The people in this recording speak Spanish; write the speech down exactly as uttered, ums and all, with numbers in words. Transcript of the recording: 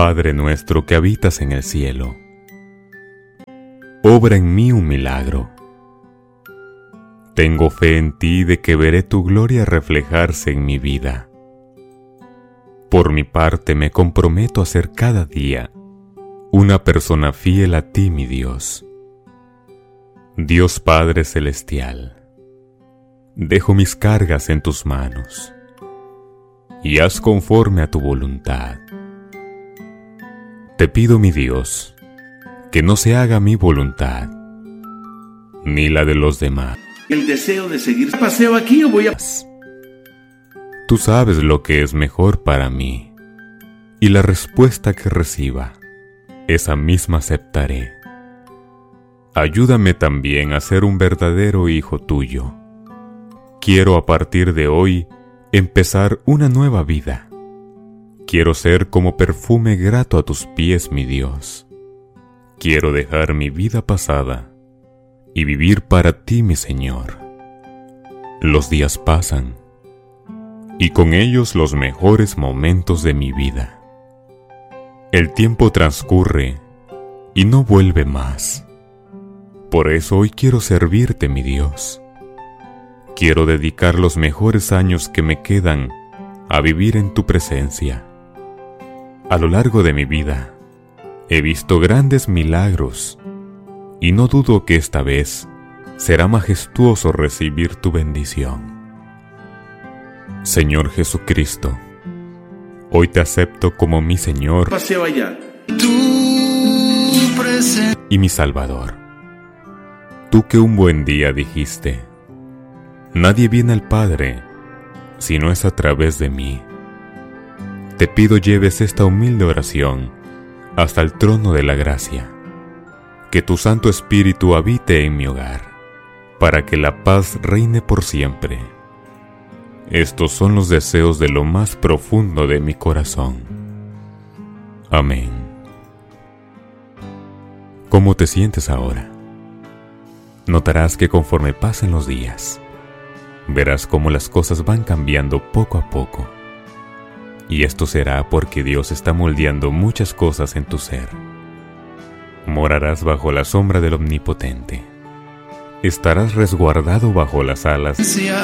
Padre nuestro que habitas en el cielo, obra en mí un milagro. Tengo fe en ti de que veré tu gloria reflejarse en mi vida. Por mi parte me comprometo a ser cada día una persona fiel a ti, mi Dios. Dios Padre Celestial, dejo mis cargas en tus manos y haz conforme a tu voluntad. Te pido, mi Dios, que no se haga mi voluntad, ni la de los demás. El deseo de seguir paseo aquí o voy a... Tú sabes lo que es mejor para mí, y la respuesta que reciba, esa misma aceptaré. Ayúdame también a ser un verdadero hijo tuyo. Quiero a partir de hoy empezar una nueva vida. Quiero ser como perfume grato a tus pies, mi Dios. Quiero dejar mi vida pasada y vivir para ti, mi Señor. Los días pasan, y con ellos los mejores momentos de mi vida. El tiempo transcurre y no vuelve más. Por eso hoy quiero servirte, mi Dios. Quiero dedicar los mejores años que me quedan a vivir en tu presencia. A lo largo de mi vida, he visto grandes milagros, y no dudo que esta vez será majestuoso recibir tu bendición. Señor Jesucristo, hoy te acepto como mi Señor Paseo allá. y mi Salvador. Tú que un buen día dijiste, nadie viene al Padre si no es a través de mí. Te pido lleves esta humilde oración hasta el trono de la gracia. Que tu Santo Espíritu habite en mi hogar, para que la paz reine por siempre. Estos son los deseos de lo más profundo de mi corazón. Amén. ¿Cómo te sientes ahora? Notarás que conforme pasen los días, verás cómo las cosas van cambiando poco a poco. Y esto será porque Dios está moldeando muchas cosas en tu ser. Morarás bajo la sombra del Omnipotente. Estarás resguardado bajo las alas